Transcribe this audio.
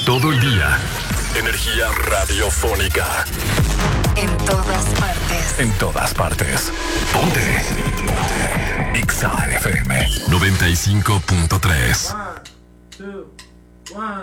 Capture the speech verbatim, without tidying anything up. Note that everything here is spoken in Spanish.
Todo el día. Energía radiofónica. En todas partes. En todas partes. Ponte. Ponte. Exa F M noventa y cinco punto tres. One, two, one.